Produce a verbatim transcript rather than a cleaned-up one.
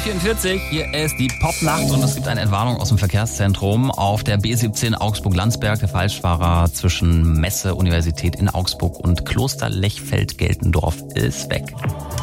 vierundvierzig, hier ist die Popnacht und es gibt eine Entwarnung aus dem Verkehrszentrum auf der B siebzehn Augsburg-Landsberg. Der Falschfahrer zwischen Messe, Universität in Augsburg und Kloster Lechfeld-Geltendorf ist weg.